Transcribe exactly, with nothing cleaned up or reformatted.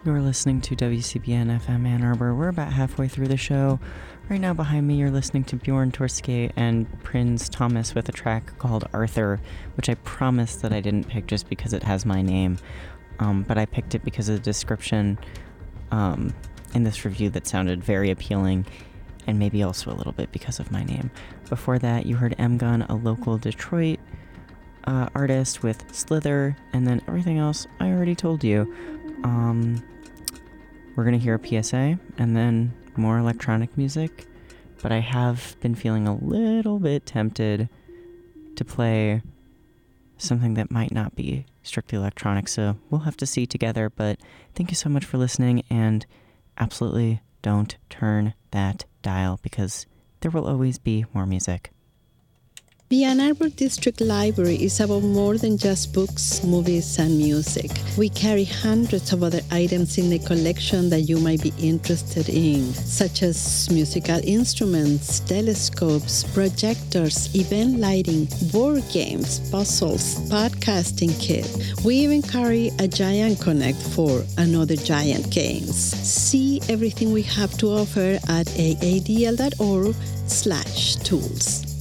You're listening to W C B N F M Ann Arbor. We're about halfway through the show. Right now behind me, you're listening to Bjorn Torske and Prince Thomas with a track called Arthur, which I promise that I didn't pick just because it has my name, um, but I picked it because of the description um, in this review that sounded very appealing, and maybe also a little bit because of my name. Before that, you heard M-Gun, a local Detroit uh, artist, with Slither, and then everything else I already told you. Um, we're going to hear a P S A, and then more electronic music, but I have been feeling a little bit tempted to play something that might not be strictly electronic, so we'll have to see together. But thank you so much for listening, and absolutely don't turn that dial, because there will always be more music. The Ann Arbor District Library is about more than just books, movies, and music. We carry hundreds of other items in the collection that you might be interested in, such as musical instruments, telescopes, projectors, event lighting, board games, puzzles, podcasting kit. We even carry a Giant Connect for another Giant Games. See everything we have to offer at a a d l dot org slash tools.